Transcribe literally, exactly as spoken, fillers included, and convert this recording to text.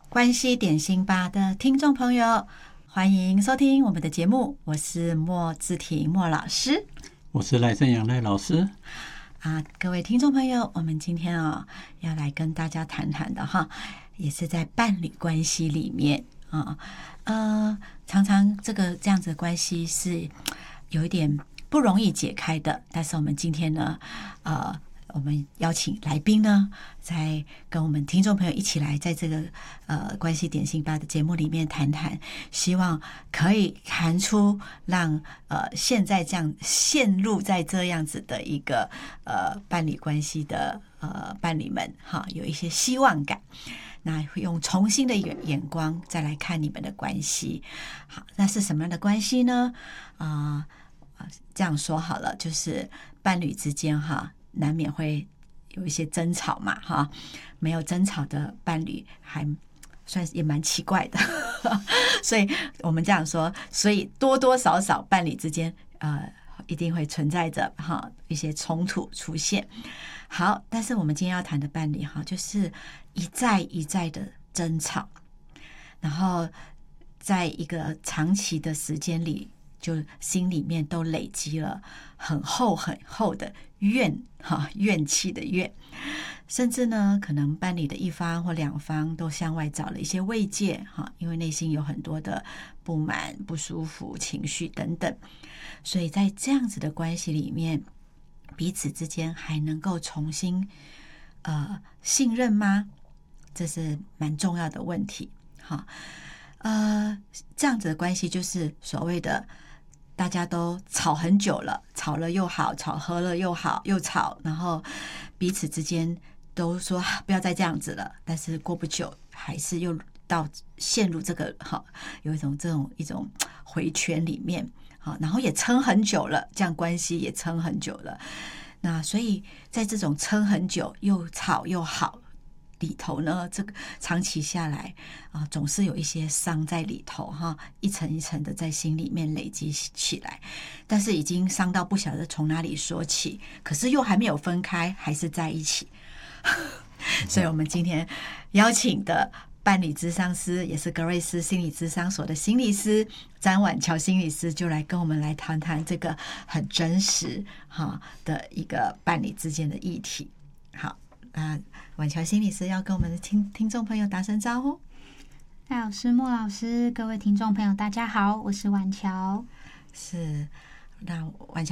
关系点心吧的听众朋友，欢迎收听我们的节目，我是莫志婷莫老师， 我是赖正阳赖老师。 啊，各位听众朋友，我们今天啊、哦、要来跟大家谈谈的哈，也是在伴侣关系里面啊，呃，常常这个这样子的关系是有一点不容易解开的，但是我们今天呢，呃，我们邀请来宾呢，在跟我们听众朋友一起来，在这个呃关系点心吧的节目里面谈谈，希望可以谈出让呃现在这样陷入在这样子的一个呃伴侣关系的呃伴侣们哈，有一些希望感。那会用重新的眼眼光再来看你们的关系。好，那是什么样的关系呢？啊、呃，这样说好了，就是伴侣之间哈，难免会有一些争吵嘛，哈，没有争吵的伴侣还算是也蛮奇怪的，所以我们这样说，所以多多少少伴侣之间呃一定会存在着哈一些冲突出现。好，但是我们今天要谈的伴侣哈，就是一再一再的争吵，然后在一个长期的时间里，就心里面都累积了很厚很厚的怨哈怨气的怨，甚至呢，可能伴侣的一方或两方都向外找了一些慰藉哈，因为内心有很多的不满、不舒服、情绪等等，所以在这样子的关系里面，彼此之间还能够重新呃信任吗？这是蛮重要的问题。哈，呃，这样子的关系就是所谓的大家都吵很久了，吵了又好，吵喝了又好，又吵，然后彼此之间都说不要再这样子了，但是过不久还是又到陷入这个哈，有一种这种一种回圈里面。好，然后也撑很久了，这样关系也撑很久了。那所以在这种撑很久又吵又好里头呢，这个长期下来啊，总是有一些伤在里头哈，一层一层的在心里面累积起来，但是已经伤到不晓得从哪里说起，可是又还没有分开，还是在一起。所以我们今天邀请的伴侣咨商师，也是格瑞斯心理咨商所的心理师詹婉乔心理师，就来跟我们来谈谈这个很真实哈的一个伴侣之间的议题。好，那婉乔心理师要跟我们的听听众朋友打声招呼。 赖老师、莫老师，各位听众朋友，大家好，我是婉乔。 是，那婉乔